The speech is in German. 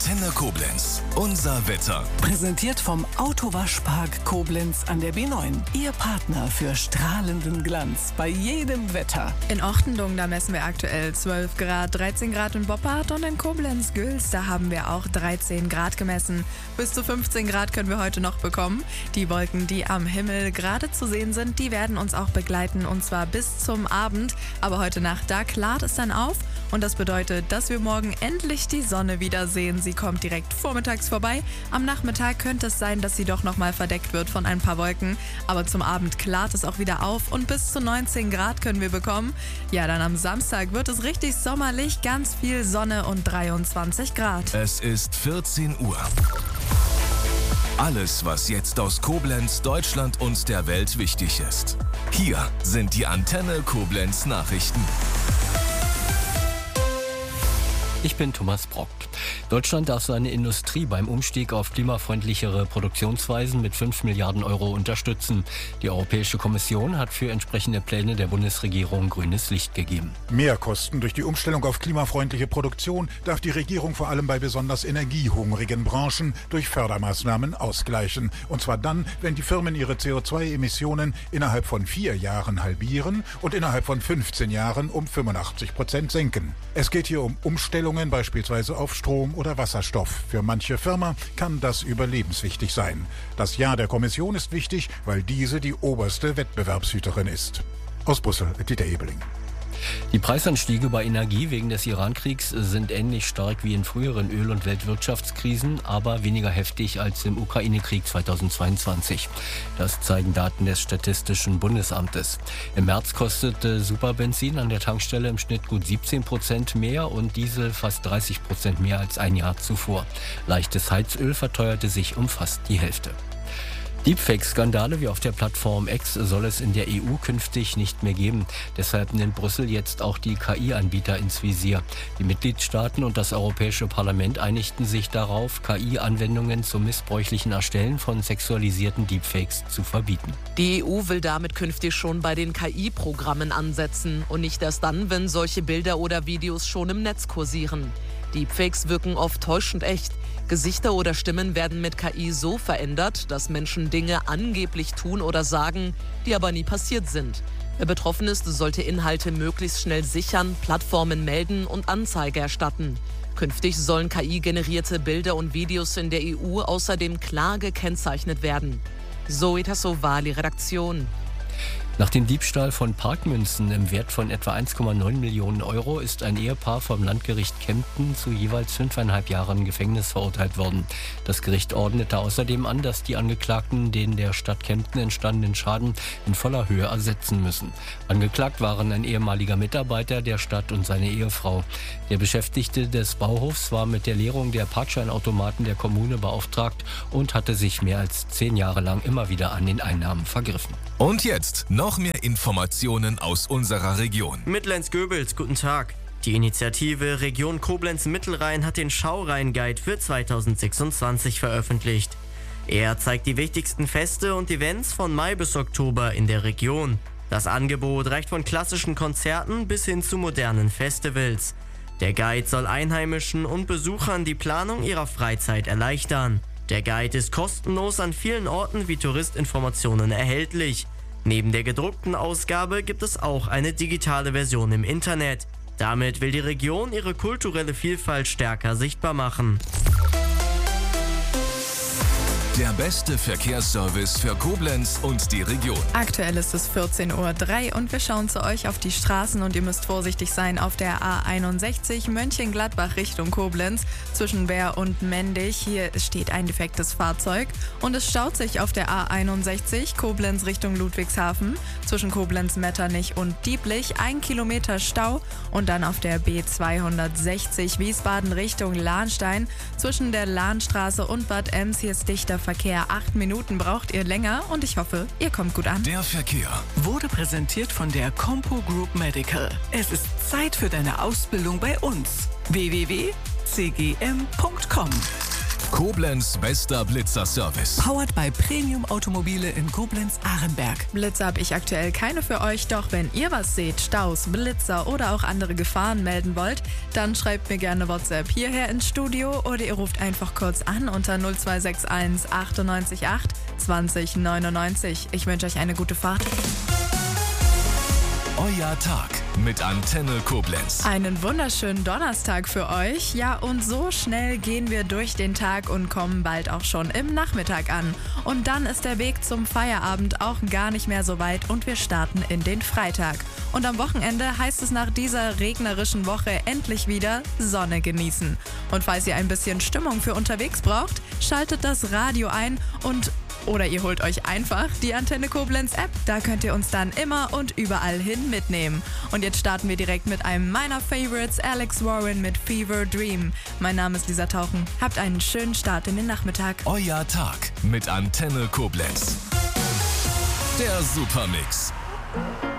Antenne Koblenz. Unser Wetter. Präsentiert vom Autowaschpark Koblenz an der B9. Ihr Partner für strahlenden Glanz bei jedem Wetter. In Ortendung, da messen wir aktuell 12 Grad, 13 Grad in Boppard und in Koblenz-Gülz, da haben wir auch 13 Grad gemessen. Bis zu 15 Grad können wir heute noch bekommen. Die Wolken, die am Himmel gerade zu sehen sind, die werden uns auch begleiten und zwar bis zum Abend. Aber heute Nacht, da klart es dann auf und das bedeutet, dass wir morgen endlich die Sonne wiedersehen. Sie kommt direkt vormittags vorbei. Am Nachmittag könnte es sein, dass sie doch nochmal verdeckt wird von ein paar Wolken. Aber zum Abend klart es auch wieder auf und bis zu 19 Grad können wir bekommen. Ja, dann am Samstag wird es richtig sommerlich, ganz viel Sonne und 23 Grad. Es ist 14 Uhr. Alles, was jetzt aus Koblenz, Deutschland und der Welt wichtig ist. Hier sind die Antenne Koblenz Nachrichten. Ich bin Thomas Brock. Deutschland darf seine Industrie beim Umstieg auf klimafreundlichere Produktionsweisen mit 5 Milliarden Euro unterstützen. Die Europäische Kommission hat für entsprechende Pläne der Bundesregierung grünes Licht gegeben. Mehrkosten durch die Umstellung auf klimafreundliche Produktion darf die Regierung vor allem bei besonders energiehungrigen Branchen durch Fördermaßnahmen ausgleichen. Und zwar dann, wenn die Firmen ihre CO2-Emissionen innerhalb von 4 Jahren halbieren und innerhalb von 15 Jahren um 85% senken. Es geht hier um Umstellungen beispielsweise auf Strom oder Wasserstoff. Für manche Firma kann das überlebenswichtig sein. Das Ja der Kommission ist wichtig, weil diese die oberste Wettbewerbshüterin ist. Aus Brüssel, Dieter Ebeling. Die Preisanstiege bei Energie wegen des Iran-Kriegs sind ähnlich stark wie in früheren Öl- und Weltwirtschaftskrisen, aber weniger heftig als im Ukraine-Krieg 2022. Das zeigen Daten des Statistischen Bundesamtes. Im März kostete Superbenzin an der Tankstelle im Schnitt gut 17% mehr und Diesel fast 30% mehr als ein Jahr zuvor. Leichtes Heizöl verteuerte sich um fast die Hälfte. Deepfake-Skandale wie auf der Plattform X soll es in der EU künftig nicht mehr geben. Deshalb nimmt Brüssel jetzt auch die KI-Anbieter ins Visier. Die Mitgliedstaaten und das Europäische Parlament einigten sich darauf, KI-Anwendungen zum missbräuchlichen Erstellen von sexualisierten Deepfakes zu verbieten. Die EU will damit künftig schon bei den KI-Programmen ansetzen und nicht erst dann, wenn solche Bilder oder Videos schon im Netz kursieren. Deepfakes wirken oft täuschend echt. Gesichter oder Stimmen werden mit KI so verändert, dass Menschen Dinge angeblich tun oder sagen, die aber nie passiert sind. Wer betroffen ist, sollte Inhalte möglichst schnell sichern, Plattformen melden und Anzeige erstatten. Künftig sollen KI-generierte Bilder und Videos in der EU außerdem klar gekennzeichnet werden. Zoe Tassovali, Redaktion. Nach dem Diebstahl von Parkmünzen im Wert von etwa 1,9 Millionen Euro ist ein Ehepaar vom Landgericht Kempten zu jeweils 5,5 Jahren Gefängnis verurteilt worden. Das Gericht ordnete außerdem an, dass die Angeklagten den der Stadt Kempten entstandenen Schaden in voller Höhe ersetzen müssen. Angeklagt waren ein ehemaliger Mitarbeiter der Stadt und seine Ehefrau. Der Beschäftigte des Bauhofs war mit der Leerung der Parkscheinautomaten der Kommune beauftragt und hatte sich mehr als 10 Jahre lang immer wieder an den Einnahmen vergriffen. Und jetzt noch mehr Informationen aus unserer Region. Mittellenz-Göbels, guten Tag. Die Initiative Region Koblenz-Mittelrhein hat den Schaurhein-Guide für 2026 veröffentlicht. Er zeigt die wichtigsten Feste und Events von Mai bis Oktober in der Region. Das Angebot reicht von klassischen Konzerten bis hin zu modernen Festivals. Der Guide soll Einheimischen und Besuchern die Planung ihrer Freizeit erleichtern. Der Guide ist kostenlos an vielen Orten wie Touristinformationen erhältlich. Neben der gedruckten Ausgabe gibt es auch eine digitale Version im Internet. Damit will die Region ihre kulturelle Vielfalt stärker sichtbar machen. Der beste Verkehrsservice für Koblenz und die Region. Aktuell ist es 14:03 Uhr und wir schauen zu euch auf die Straßen und ihr müsst vorsichtig sein auf der A61 Mönchengladbach Richtung Koblenz zwischen Wehr und Mendig. Hier steht ein defektes Fahrzeug und es staut sich auf der A61 Koblenz Richtung Ludwigshafen zwischen Koblenz-Metternich und Dieblich 1 Kilometer Stau und dann auf der B260 Wiesbaden Richtung Lahnstein zwischen der Lahnstraße und Bad Ems. Hier ist dichter Verkehr. 8 Minuten braucht ihr länger und ich hoffe, ihr kommt gut an. Der Verkehr Wurde präsentiert von der Compo Group Medical. Es ist Zeit für deine Ausbildung bei uns. www.cgm.com Koblenz bester Blitzerservice. Powered by Premium Automobile in Koblenz-Arenberg. Blitzer habe ich aktuell keine für euch, doch wenn ihr was seht, Staus, Blitzer oder auch andere Gefahren melden wollt, dann schreibt mir gerne WhatsApp hierher ins Studio oder ihr ruft einfach kurz an unter 0261 98 8 20 99. Ich wünsche euch eine gute Fahrt. Euer Tag mit Antenne Koblenz. Einen wunderschönen Donnerstag für euch. Ja, und so schnell gehen wir durch den Tag und kommen bald auch schon im Nachmittag an. Und dann ist der Weg zum Feierabend auch gar nicht mehr so weit und wir starten in den Freitag. Und am Wochenende heißt es nach dieser regnerischen Woche endlich wieder Sonne genießen. Und falls ihr ein bisschen Stimmung für unterwegs braucht, schaltet das Radio ein oder ihr holt euch einfach die Antenne Koblenz App. Da könnt ihr uns dann immer und überall hin mitnehmen. Und jetzt starten wir direkt mit einem meiner Favorites, Alex Warren mit Fever Dream. Mein Name ist Lisa Tauchen. Habt einen schönen Start in den Nachmittag. Euer Tag mit Antenne Koblenz. Der Supermix.